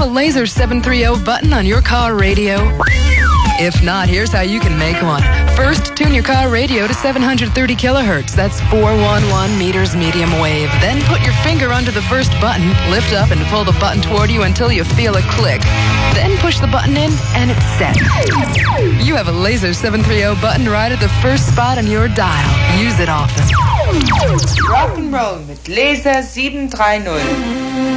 Laser 730 button on your car radio? If not, here's how you can make one. First, tune your car radio to 730 kilohertz. That's 411 meters medium wave. Then put your finger under the first button, lift up and pull the button toward you until you feel a click. Then push the button in and it's set. You have a Laser 730 button right at the first spot on your dial. Use it often. Rock'n'Roll mit Laser 730.